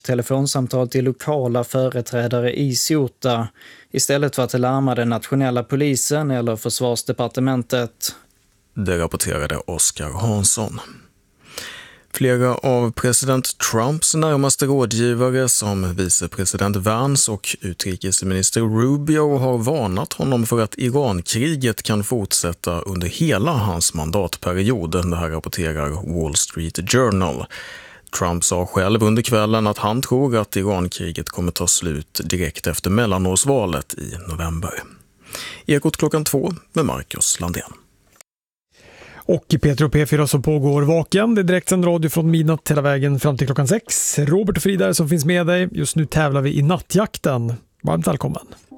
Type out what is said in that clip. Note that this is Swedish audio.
telefonsamtal till lokala företrädare i Ceuta istället för att larma den nationella polisen eller försvarsdepartementet. Det rapporterade Oskar Hansson. Flera av president Trumps närmaste rådgivare som vicepresident Vance och utrikesminister Rubio har varnat honom för att Irankriget kan fortsätta under hela hans mandatperiod. Det här rapporterar Wall Street Journal. Trump sa själv under kvällen att han tror att Irankriget kommer ta slut direkt efter mellanårsvalet i november. Ekot 2 med Marcus Landén. Och i P3 och P4 så pågår Vaken. Det är direktsänd radio från midnatt hela vägen fram till 6. Robert och Frida som finns med dig. Just nu tävlar vi i nattjakten. Varmt välkommen.